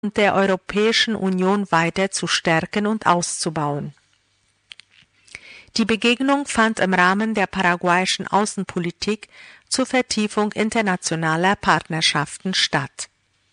der Europäischen Union weiter zu stärken und auszubauen. Die Begegnung fand im Rahmen der paraguayischen Außenpolitik zur Vertiefung internationaler Partnerschaften statt.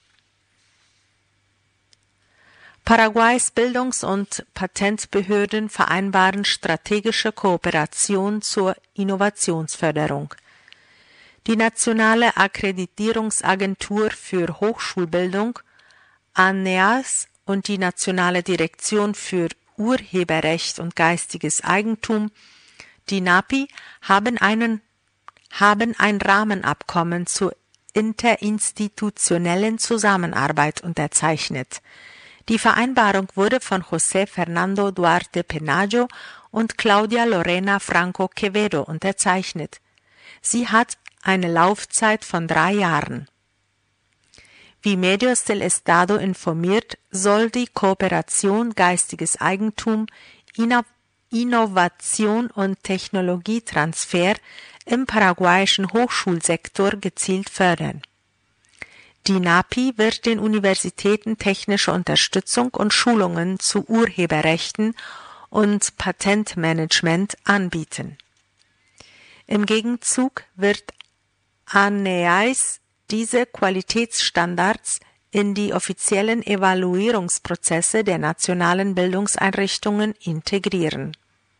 Paraguays Bildungs- und Patentbehörden vereinbaren strategische Kooperation zur Innovationsförderung. Die Nationale Akkreditierungsagentur für Hochschulbildung, ANEAS, und die Nationale Direktion für Urheberrecht und geistiges Eigentum, die NAPI, haben ein Rahmenabkommen zur interinstitutionellen Zusammenarbeit unterzeichnet. Die Vereinbarung wurde von José Fernando Duarte Penayo und Claudia Lorena Franco Quevedo unterzeichnet. Sie hat eine Laufzeit von 3 Jahren. Wie Medios del Estado informiert, soll die Kooperation geistiges Eigentum, Innovation und Technologietransfer im paraguayischen Hochschulsektor gezielt fördern. Die NAPI wird den Universitäten technische Unterstützung und Schulungen zu Urheberrechten und Patentmanagement anbieten. Im Gegenzug wird ANEAS diese Qualitätsstandards in die offiziellen Evaluierungsprozesse der nationalen Bildungseinrichtungen integrieren.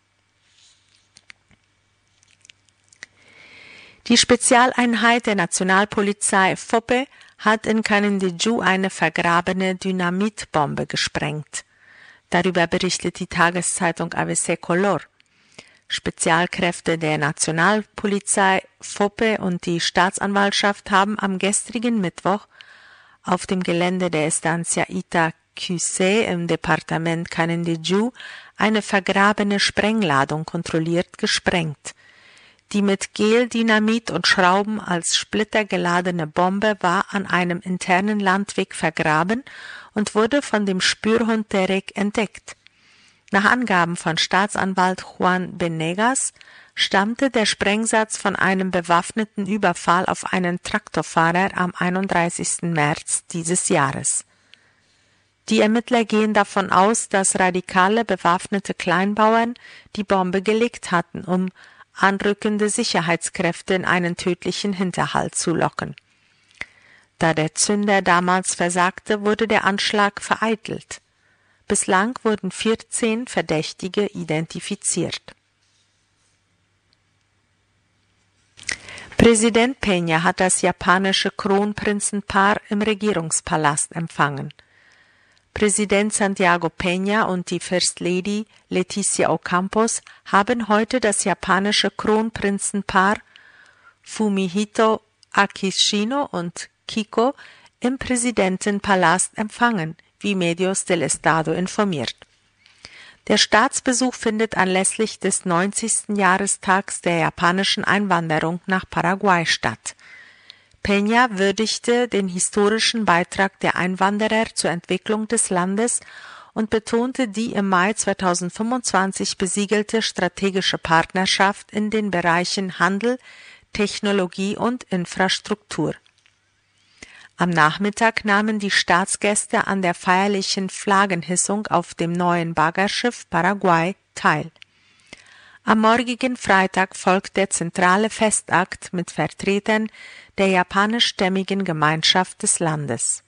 Die Spezialeinheit der Nationalpolizei FOPE hat in Canindeyú eine vergrabene Dynamitbombe gesprengt. Darüber berichtet die Tageszeitung ABC Color. Spezialkräfte der Nationalpolizei, FOPE und die Staatsanwaltschaft haben am gestrigen Mittwoch auf dem Gelände der Estancia Itaqüí im Departement Canindeyú eine vergrabene Sprengladung kontrolliert gesprengt. Die mit Gel, Dynamit und Schrauben als Splitter geladene Bombe war an einem internen Landweg vergraben und wurde von dem Spürhund Derek entdeckt. Nach Angaben von Staatsanwalt Juan Benegas stammte der Sprengsatz von einem bewaffneten Überfall auf einen Traktorfahrer am 31. März dieses Jahres. Die Ermittler gehen davon aus, dass radikale bewaffnete Kleinbauern die Bombe gelegt hatten, um anrückende Sicherheitskräfte in einen tödlichen Hinterhalt zu locken. Da der Zünder damals versagte, wurde der Anschlag vereitelt. Bislang wurden 14 Verdächtige identifiziert. Präsident Peña hat das japanische Kronprinzenpaar im Regierungspalast empfangen. Präsident Santiago Peña und die First Lady Leticia Ocampos haben heute das japanische Kronprinzenpaar Fumihito Akishino und Kiko im Präsidentenpalast empfangen, wie Medios del Estado informiert. Der Staatsbesuch findet anlässlich des 90. Jahrestags der japanischen Einwanderung nach Paraguay statt. Peña würdigte den historischen Beitrag der Einwanderer zur Entwicklung des Landes und betonte die im Mai 2025 besiegelte strategische Partnerschaft in den Bereichen Handel, Technologie und Infrastruktur. Am Nachmittag nahmen die Staatsgäste an der feierlichen Flaggenhissung auf dem neuen Baggerschiff Paraguay teil. Am morgigen Freitag folgt der zentrale Festakt mit Vertretern der japanischstämmigen Gemeinschaft des Landes.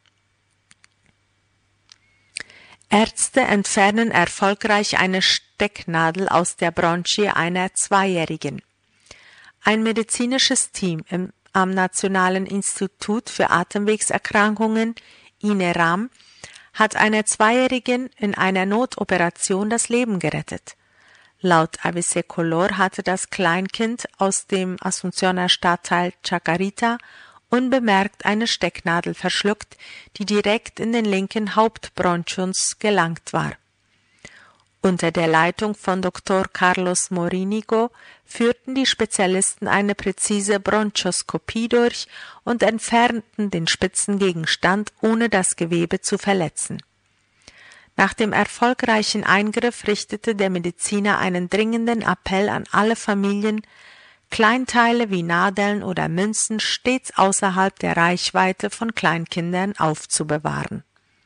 Ärzte entfernen erfolgreich eine Stecknadel aus der Bronchie einer Zweijährigen. Ein medizinisches Team am Nationalen Institut für Atemwegserkrankungen, INERAM, hat einer Zweijährigen in einer Notoperation das Leben gerettet. Laut ABC Color hatte das Kleinkind aus dem Asuncioner Stadtteil Chacarita unbemerkt eine Stecknadel verschluckt, die direkt in den linken Hauptbronchus gelangt war. Unter der Leitung von Dr. Carlos Morínigo führten die Spezialisten eine präzise Bronchoskopie durch und entfernten den spitzen Gegenstand, ohne das Gewebe zu verletzen. Nach dem erfolgreichen Eingriff richtete der Mediziner einen dringenden Appell an alle Familien, Kleinteile wie Nadeln oder Münzen stets außerhalb der Reichweite von Kleinkindern aufzubewahren.